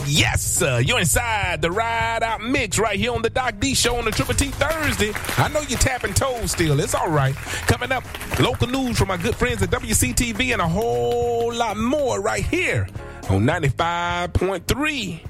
Yes, sir. You're inside the Ride Out Mix right here on the Doc D Show on the Triple T Thursday. I know you're tapping toes still. It's all right. Coming up, local news from my good friends at WCTV and a whole lot more right here on 95.3